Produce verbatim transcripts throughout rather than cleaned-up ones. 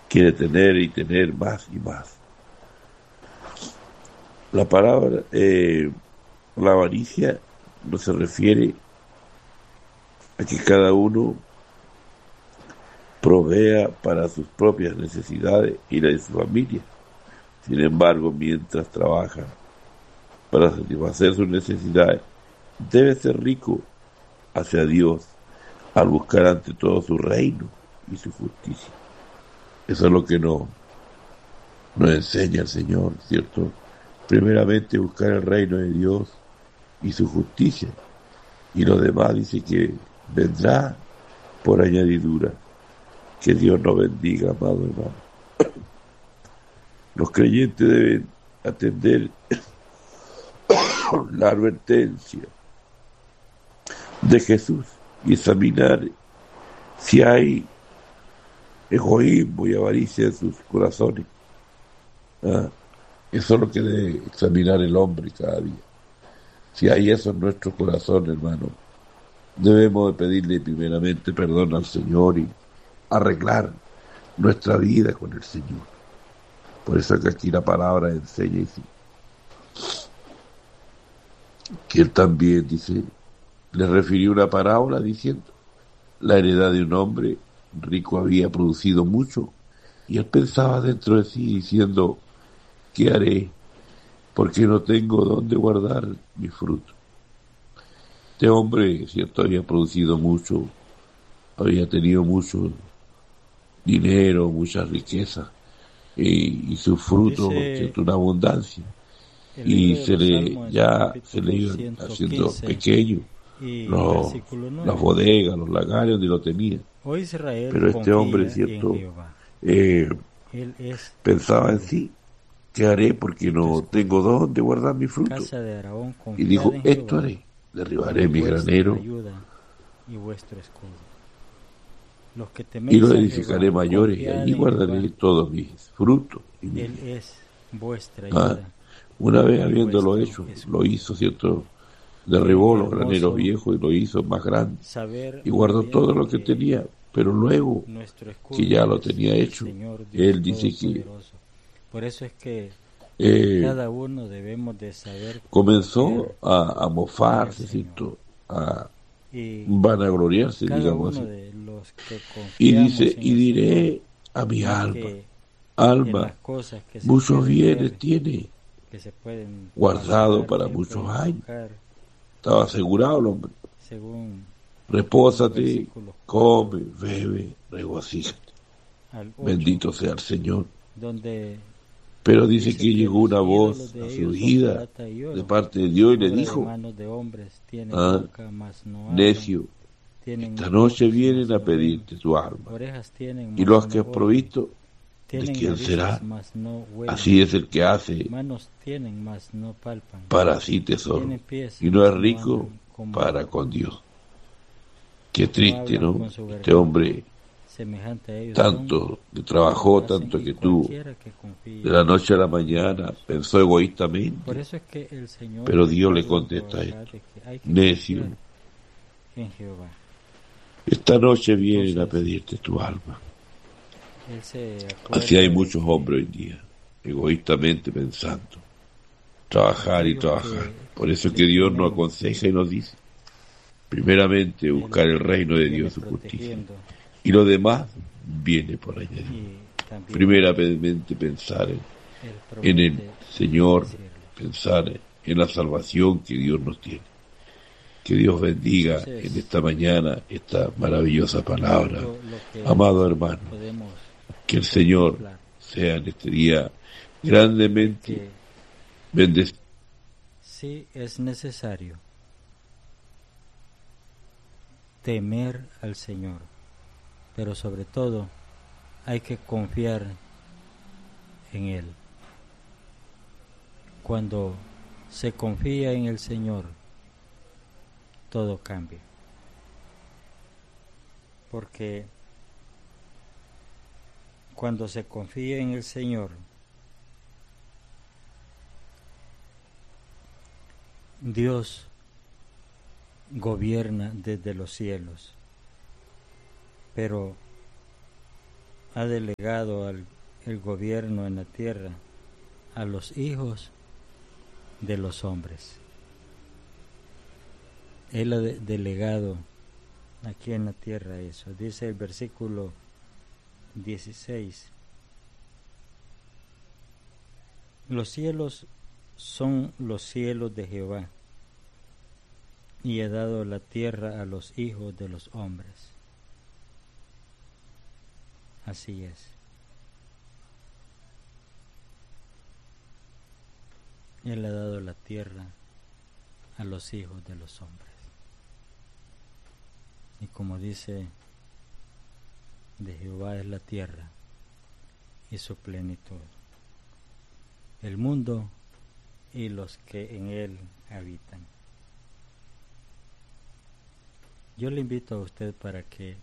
quiere tener y tener más y más. La palabra, eh, la avaricia no se refiere a que cada uno provea para sus propias necesidades y la de su familia. Sin embargo, mientras trabaja para satisfacer sus necesidades, debe ser rico hacia Dios al buscar ante todo su reino y su justicia. Eso es lo que nos, nos enseña el Señor, ¿cierto? Primeramente buscar el reino de Dios y su justicia, y lo demás dice que vendrá por añadidura. Que Dios nos bendiga, amado hermano. Los creyentes deben atender la advertencia de Jesús y examinar si hay egoísmo y avaricia en sus corazones. ¿Ah? Eso es lo que debe examinar el hombre cada día. Si hay eso en nuestro corazón, hermano, debemos de pedirle primeramente perdón al Señor y arreglar nuestra vida con el Señor. Por eso que aquí la palabra enseña dice, que él también dice, le refirió una parábola diciendo, la heredad de un hombre rico había producido mucho, y él pensaba dentro de sí diciendo, ¿qué haré? Porque no tengo dónde guardar mi fruto. Este hombre, cierto, había producido mucho, había tenido mucho dinero, mucha riqueza, y, y su fruto, cierto, una abundancia, y se le ya se le iban haciendo pequeño los, las bodegas, los lagares donde lo tenía. Pero este hombre, cierto, eh, pensaba en sí, ¿qué haré? Porque no tengo dónde guardar mi fruto. Y dijo, esto haré, derribaré mi granero y lo edificaré mayores, y allí guardaré todos mis frutos. Y mi ah, una vez habiéndolo hecho, lo hizo, ¿cierto? Derribó los graneros viejos y lo hizo más grande, y guardó todo lo que tenía. Pero luego que ya lo tenía hecho, él dice que eh, comenzó a, a mofarse, ¿cierto? A vanagloriarse, digamos así. Y dice, y diré a mi alma, alma, muchos bienes tiene guardado para muchos años. Estaba asegurado el hombre. Repósate, come, bebe, regocíjate. Bendito sea el Señor. Pero dice que llegó una voz a su oída de parte de Dios y le dijo, ah, necio, esta noche vienen a pedirte tu alma, y los que has provisto, ¿de quién será? Así es el que hace para sí tesoro, y no es rico para con Dios. Qué triste, ¿no? Este hombre, tanto que trabajó, tanto que tuvo, de la noche a la mañana, pensó egoístamente, pero Dios le contesta esto, necio, esta noche vienen a pedirte tu alma. Así hay muchos hombres hoy en día, egoístamente pensando, trabajar y trabajar. Por eso es que Dios nos aconseja y nos dice, primeramente buscar el reino de Dios, su justicia, y lo demás viene por añadir. Primeramente pensar en, en el Señor, pensar en la salvación que Dios nos tiene. Que Dios bendiga en esta mañana esta maravillosa palabra. Amado hermano, que el Señor sea en este día grandemente bendecido. Sí, es necesario temer al Señor, pero sobre todo hay que confiar en Él. Cuando se confía en el Señor, todo cambia, porque cuando se confía en el Señor, Dios gobierna desde los cielos, pero ha delegado al, el gobierno en la tierra a los hijos de los hombres. Él ha de, delegado aquí en la tierra eso. Dice el versículo dieciséis. Los cielos son los cielos de Jehová, y he dado la tierra a los hijos de los hombres. Así es. Él ha dado la tierra a los hijos de los hombres. Y como dice, de Jehová es la tierra y su plenitud, el mundo y los que en él habitan. Yo le invito a usted para que,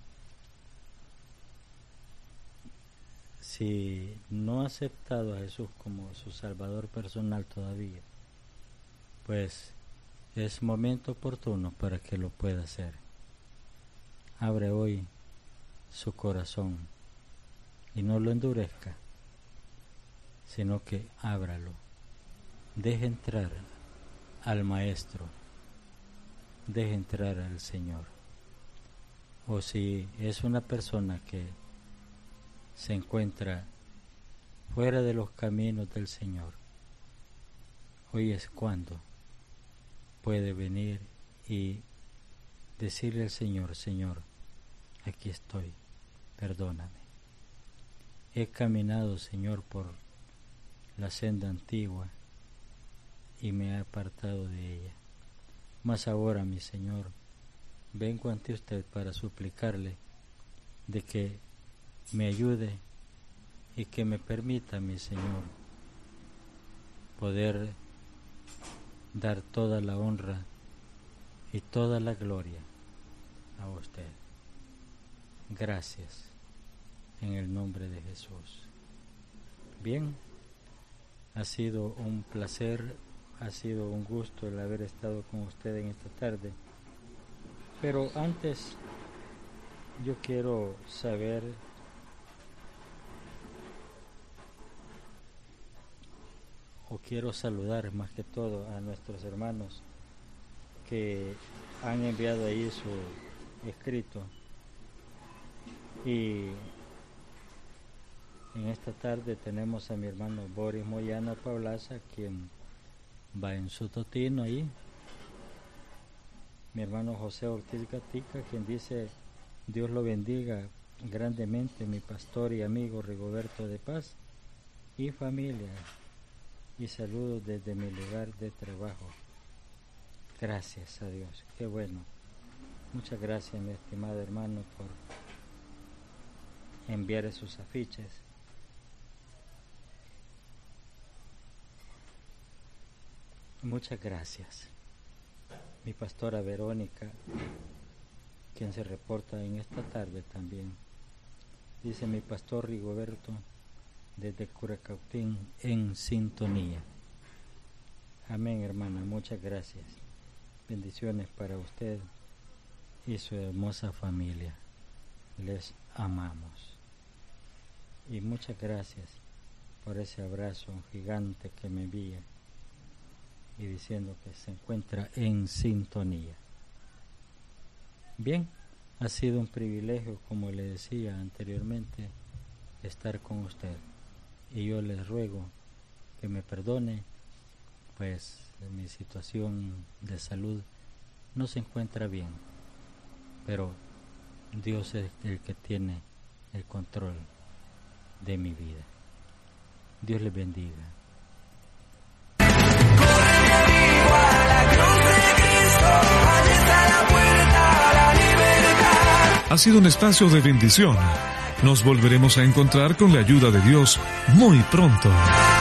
si no ha aceptado a Jesús como su Salvador personal todavía, pues es momento oportuno para que lo pueda hacer. Abre hoy su corazón y no lo endurezca, sino que ábralo. Deje entrar al Maestro, deje entrar al Señor. O si es una persona que se encuentra fuera de los caminos del Señor, hoy es cuando puede venir y decirle al Señor: Señor, aquí estoy, perdóname. He caminado, Señor, por la senda antigua y me he apartado de ella. Mas ahora, mi Señor, vengo ante usted para suplicarle de que me ayude y que me permita, mi Señor, poder dar toda la honra y toda la gloria a usted. Gracias, en el nombre de Jesús. Bien, ha sido un placer, ha sido un gusto el haber estado con usted en esta tarde. Pero antes, yo quiero saber o quiero saludar más que todo a nuestros hermanos que han enviado ahí su escrito. Y en esta tarde tenemos a mi hermano Boris Moyano Paulaza, quien va en su totino ahí. Mi hermano José Ortiz Gatica, quien dice: Dios lo bendiga grandemente, mi pastor y amigo Rigoberto de Paz y familia, y saludos desde mi lugar de trabajo. Gracias a Dios, qué bueno. Muchas gracias, mi estimado hermano, por enviar esos afiches. Muchas gracias. Mi pastora Verónica, quien se reporta en esta tarde también, dice: mi pastor Rigoberto desde Curacautín en sintonía. Amén, hermana, muchas gracias. Bendiciones para usted y su hermosa familia. Les amamos. Y muchas gracias por ese abrazo gigante que me envía y diciendo que se encuentra en sintonía. Bien, ha sido un privilegio, como le decía anteriormente, estar con usted. Y yo les ruego que me perdone, pues mi situación de salud no se encuentra bien, pero Dios es el que tiene el control de mi vida. Dios les bendiga. Ha sido un espacio de bendición. Nos volveremos a encontrar con la ayuda de Dios muy pronto.